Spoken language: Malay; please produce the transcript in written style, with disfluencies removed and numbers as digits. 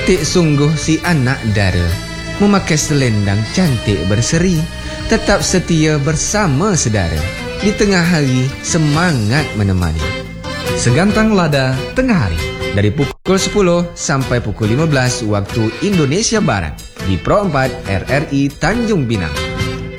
Cantik sungguh si anak dara, memakai selendang cantik berseri, tetap setia bersama sedara, di tengah hari semangat menemani. Segantang Lada Tengah Hari, Dari pukul 10 sampai pukul 15 waktu Indonesia Barat, di Pro 4 RRI Tanjung Pinang.